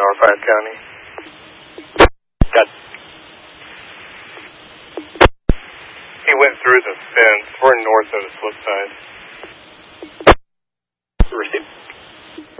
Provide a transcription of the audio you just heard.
R5 County. Got. He went through the fence. We're north of the flip side.